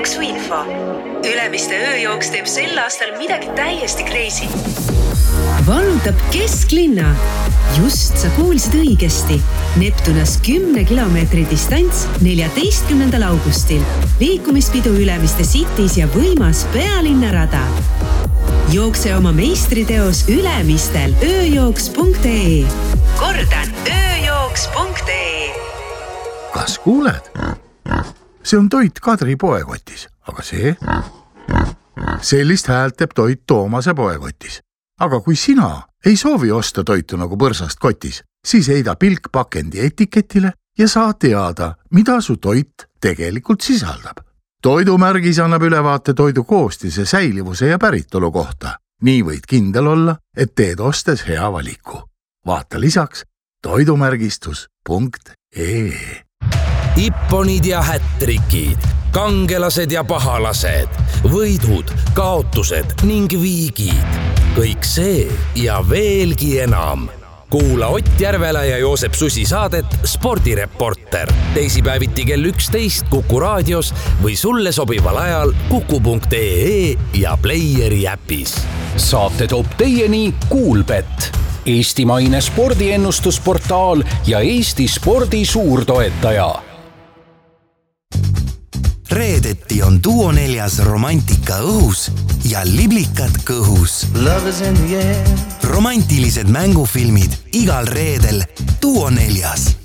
Jooksuinfo. Ülemiste ööjooks teeb sel aastal midagi täiesti crazy. Vallutab kesklinna. Just sa kuulsid õigesti. Neptunas 10 kilomeetri distants 14. augustil. Liikumispidu Ülemiste Cities ja võimas pealinnarada. Jookse oma meistriteos Ülemistel ööjooks.ee. Kordan, ööjooks.ee. Kas kuuled? See on toit Kadri poekotis, aga see? Sellist häält teeb toit Toomase poekotis. Aga kui sina ei soovi osta toitu nagu põrsast kotis, siis heida pilk pakendi etiketile ja saa teada, mida su toit tegelikult sisaldab. Toidumärgis annab ülevaate toidu koostise, säilivuse ja päritolu kohta. Nii võid kindel olla, et teed ostes hea valiku. Vaata lisaks toidumärgistus.ee. Ipponid ja hättrikid, kangelased ja pahalased, võidud, kaotused ning viigid. Kõik see ja veelgi enam. Kuula Ott Järvela ja Joosep Susi saadet Spordireporter. Teisipäeviti kell 11 Kuku raadios või sulle sobival ajal kuku.ee ja Playeri äpis. Saate toob teieni Kuulbet, eestimaine spordiennustusportaal ja Eesti spordi suurtoetaja. Reedeti on Duo 4 romantika õhus ja liblikad kõhus. Romantilised mängufilmid igal reedel Duo 4.